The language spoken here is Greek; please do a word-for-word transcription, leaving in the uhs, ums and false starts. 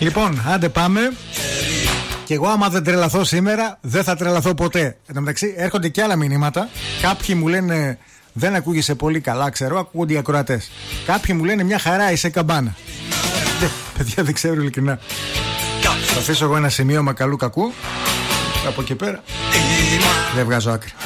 Λοιπόν, άντε πάμε. Και εγώ άμα δεν τρελαθώ σήμερα, δεν θα τρελαθώ ποτέ. Εν τω μεταξύ έρχονται και άλλα μηνύματα. Κάποιοι μου λένε δεν ακούγεσαι πολύ καλά, ξέρω, ακούγονται οι ακροατές. Κάποιοι μου λένε μια χαρά, είσαι καμπάνα. Δε, παιδιά, δεν ξέρω ειλικρινά. Θα αφήσω εγώ ένα σημείωμα καλού κακού. Από εκεί πέρα δεν βγάζω άκρη.